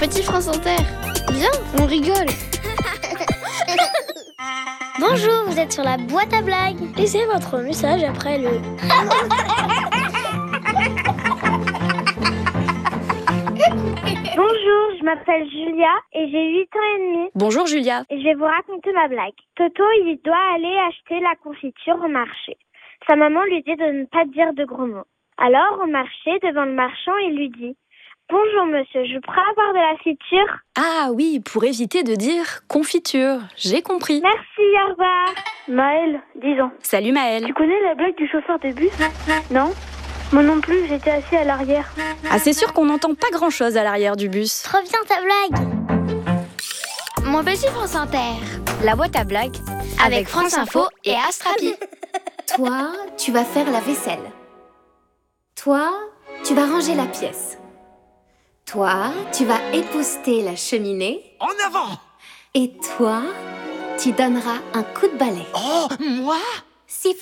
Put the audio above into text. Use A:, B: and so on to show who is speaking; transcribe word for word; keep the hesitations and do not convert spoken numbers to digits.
A: Petit France Inter, viens, on rigole.
B: Bonjour, vous êtes sur la boîte à blagues.
A: Laissez votre message après le...
C: Bonjour, je m'appelle Julia et j'ai huit ans et demi.
D: Bonjour Julia.
C: Et je vais vous raconter ma blague. Toto, il doit aller acheter la confiture au marché. Sa maman lui dit de ne pas dire de gros mots. Alors, au marché, devant le marchand, il lui dit « Bonjour monsieur, je pourrais avoir de la friture ?»
D: Ah oui, pour éviter de dire confiture, j'ai compris.
C: Merci, au revoir.
E: Maëlle, dix ans.
D: Salut Maëlle.
E: Tu connais la blague du chauffeur de bus? Non? Moi non plus, j'étais assis à l'arrière.
D: Ah, c'est sûr qu'on n'entend pas grand-chose à l'arrière du bus.
B: Trop bien ta blague.
A: Mon petit France Inter,
D: La boîte à blagues
A: avec France Info et Astrapi.
F: Toi, tu vas faire la vaisselle. Toi, tu vas ranger la pièce. Toi, tu vas épousseter la cheminée.
G: En avant!
F: Et toi, tu donneras un coup de balai.
G: Oh, moi?
F: Si